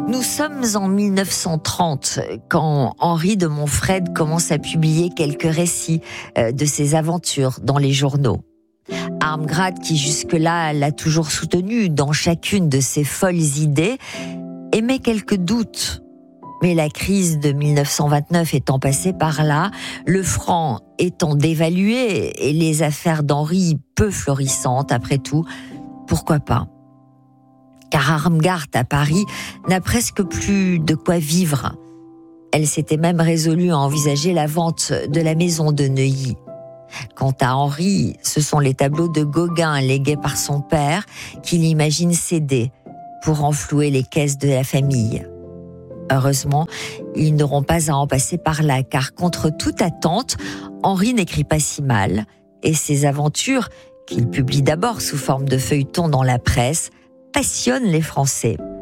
Nous sommes en 1930 quand Henri de Montfred commence à publier quelques récits de ses aventures dans les journaux. Armgrad, qui jusque-là l'a toujours soutenu dans chacune de ses folles idées, émet quelques doutes. Mais la crise de 1929 étant passée par là, le franc étant dévalué et les affaires d'Henri peu florissantes, après tout, pourquoi pas ? Car Armgard à Paris n'a presque plus de quoi vivre. Elle s'était même résolue à envisager la vente de la maison de Neuilly. Quant à Henri, ce sont les tableaux de Gauguin légués par son père qu'il imagine céder pour renflouer les caisses de la famille. Heureusement, ils n'auront pas à en passer par là, car contre toute attente, Henri n'écrit pas si mal, et ses aventures, qu'il publie d'abord sous forme de feuilletons dans la presse, passionnent les Français.